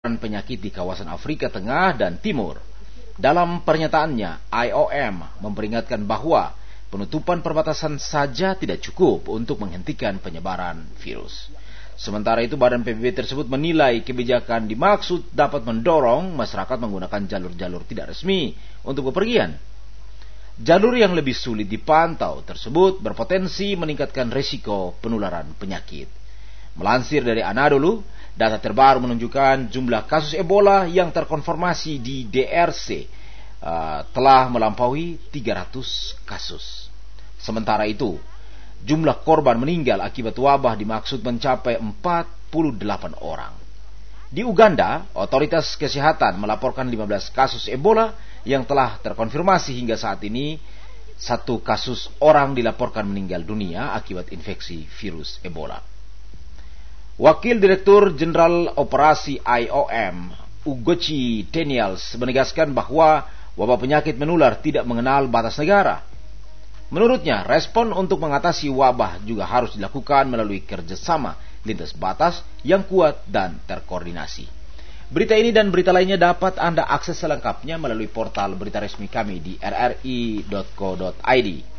penyakit di kawasan Afrika Tengah dan Timur. Dalam pernyataannya, IOM memperingatkan bahwa penutupan perbatasan saja tidak cukup untuk menghentikan penyebaran virus. Sementara itu, Badan PBB tersebut menilai kebijakan dimaksud dapat mendorong masyarakat menggunakan jalur-jalur tidak resmi untuk bepergian. Jalur yang lebih sulit dipantau tersebut berpotensi meningkatkan risiko penularan penyakit. Melansir dari Anadolu, data terbaru menunjukkan jumlah kasus Ebola yang terkonfirmasi di DRC telah melampaui 300 kasus. Sementara itu, jumlah korban meninggal akibat wabah dimaksud mencapai 48 orang. Di Uganda, otoritas kesehatan melaporkan 15 kasus Ebola yang telah terkonfirmasi hingga saat ini. 1 kasus orang dilaporkan meninggal dunia akibat infeksi virus Ebola. Wakil Direktur Jenderal Operasi IOM, Ugochi Daniels, menegaskan bahwa wabah penyakit menular tidak mengenal batas negara. Menurutnya, respon untuk mengatasi wabah juga harus dilakukan melalui kerjasama lintas batas yang kuat dan terkoordinasi. Berita ini dan berita lainnya dapat Anda akses selengkapnya melalui portal berita resmi kami di rri.co.id.